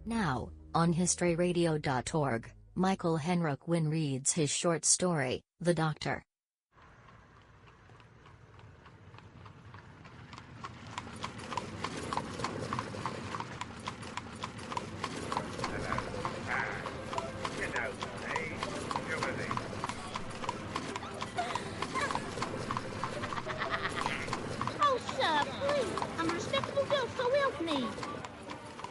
Now, on historyradio.org, Michael Henrik Wynne reads his short story, The Doctor.